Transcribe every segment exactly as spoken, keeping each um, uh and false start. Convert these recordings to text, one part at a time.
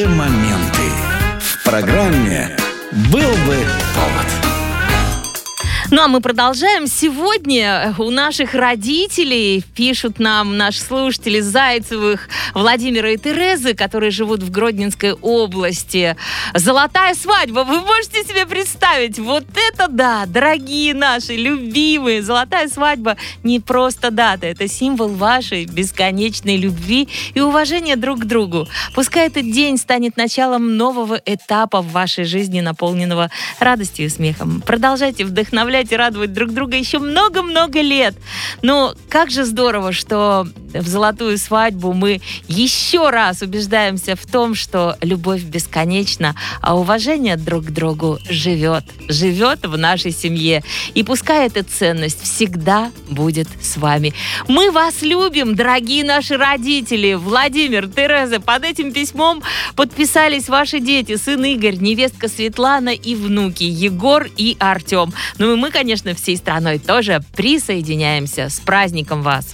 Моменты в программе «Был бы повод». Ну, а мы продолжаем. Сегодня у наших родителей, пишут нам наши слушатели Зайцевых, Владимира и Терезы, которые живут в Гродненской области. Золотая свадьба. Вы можете себе представить? Вот это да, дорогие наши, любимые. Золотая свадьба не просто дата. Это символ вашей бесконечной любви и уважения друг к другу. Пускай этот день станет началом нового этапа в вашей жизни, наполненного радостью и смехом. Продолжайте вдохновлять и радовать друг друга еще много-много лет. Но как же здорово, что в золотую свадьбу мы еще раз убеждаемся в том, что любовь бесконечна, а уважение друг к другу живет. Живет в нашей семье. И пускай эта ценность всегда будет с вами. Мы вас любим, дорогие наши родители. Владимир, Тереза, под этим письмом подписались ваши дети. Сын Игорь, невестка Светлана и внуки Егор и Артем. Ну и мы, конечно, всей страной тоже присоединяемся. С праздником вас!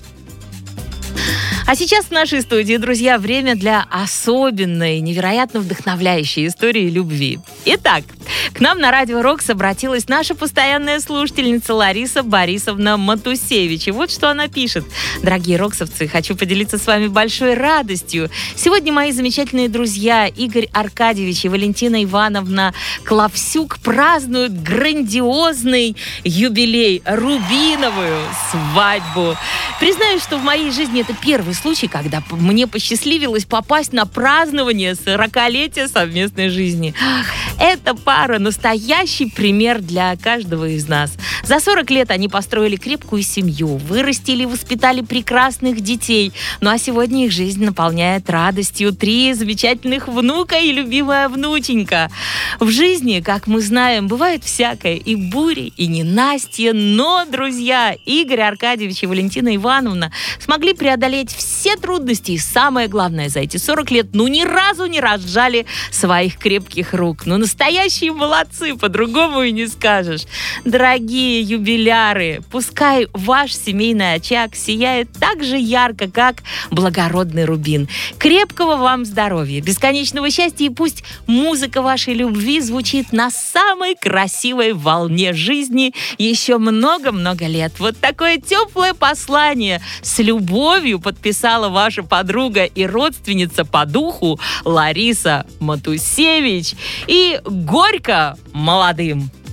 А сейчас в нашей студии, друзья, время для особенной, невероятно вдохновляющей истории любви. Итак, к нам на Радио Рокс обратилась наша постоянная слушательница Лариса Борисовна Матусевич. И вот что она пишет. Дорогие роксовцы, хочу поделиться с вами большой радостью. Сегодня мои замечательные друзья Игорь Аркадьевич и Валентина Ивановна Клавсюк празднуют грандиозный юбилей, рубиновую свадьбу. Признаюсь, что в моей жизни это первый случай, когда мне посчастливилось попасть на празднование сорокалетия совместной жизни. Эта пара — настоящий пример для каждого из нас. За сорок лет они построили крепкую семью, вырастили и воспитали прекрасных детей. Ну а сегодня их жизнь наполняет радостью три замечательных внука и любимая внученька. В жизни, как мы знаем, бывает всякое, и бури, и ненастья, но, друзья, Игорь Аркадьевич и Валентина Ивановна смогли преодолеть все трудности и, самое главное, за эти сорок лет ну ни разу не разжали своих крепких рук. Ну, настоящие молодцы, по-другому и не скажешь. Дорогие юбиляры, пускай ваш семейный очаг сияет так же ярко, как благородный рубин. Крепкого вам здоровья, бесконечного счастья, и пусть музыка вашей любви звучит на самой красивой волне жизни еще много-много лет. Вот такое теплое послание с любовью подписала ваша подруга и родственница по духу Лариса Матусевич. И горько молодым!